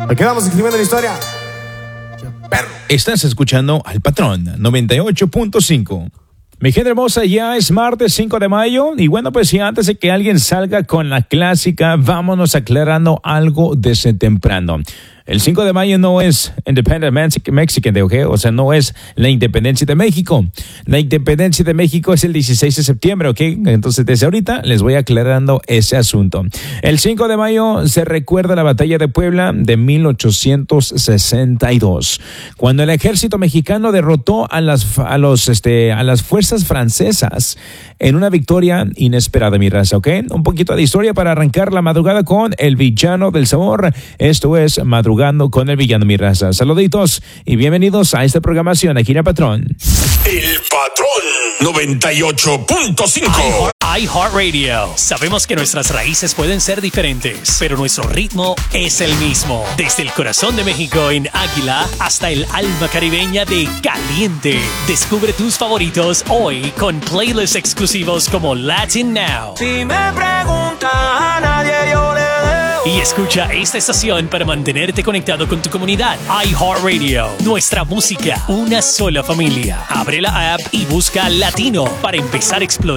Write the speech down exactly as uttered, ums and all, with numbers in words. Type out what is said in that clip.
Aquí quedamos escribiendo la historia. Perro. Estás escuchando al Patrón noventa y ocho punto cinco. Mi gente hermosa, ya es martes cinco de mayo y bueno, pues si antes de que alguien salga con la clásica, vámonos aclarando algo desde temprano. El cinco de mayo no es Independent Mexican Day, ¿ok? O sea, no es la independencia de México. La independencia de México es el dieciséis de septiembre, ¿ok? Entonces, desde ahorita les voy aclarando ese asunto. El cinco de mayo se recuerda la batalla de Puebla de mil ochocientos sesenta y dos, cuando el ejército mexicano derrotó a las, a los, este, a las fuerzas francesas en una victoria inesperada, mi raza, ¿ok? Un poquito de historia para arrancar la madrugada con el villano del sabor. Esto es Madrugada con el villano, mi raza. Saluditos y bienvenidos a esta programación aquí en El Patrón. El Patrón noventa y ocho punto cinco. iHeartRadio. Sabemos que nuestras raíces pueden ser diferentes, pero nuestro ritmo es el mismo. Desde el corazón de México en Águila hasta el alma caribeña de Caliente. Descubre tus favoritos hoy con playlists exclusivos como Latin Now. Si me preguntas a nadie yo le debo. Y escucha esta estación para mantenerte conectado con tu comunidad. iHeartRadio. Nuestra música, una sola familia. Abre la app y busca Latino para empezar a explorar